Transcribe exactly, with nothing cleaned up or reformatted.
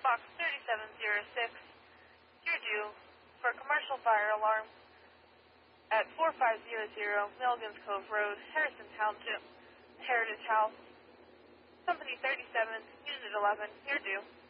Box thirty-seven oh six, you're due for a commercial fire alarm at four five zero zero Milligan's Cove Road, Harrison Township, Heritage House. Company thirty-seven, Unit eleven, you're due.